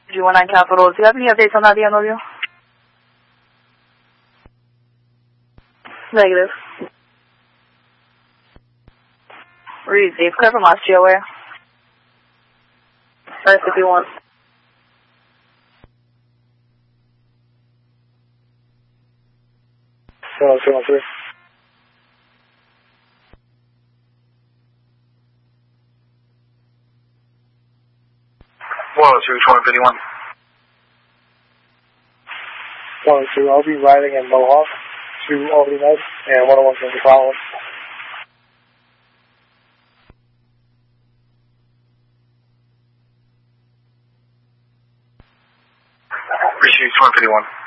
G19 Capital, do you have any updates on that DMW? Negative. Receive, clear from us, GOA. 551. Hello, 213. Whoa, 251. 102, I'll be riding in Mohawk to Albany Med, and 101 can be following. Receive 251.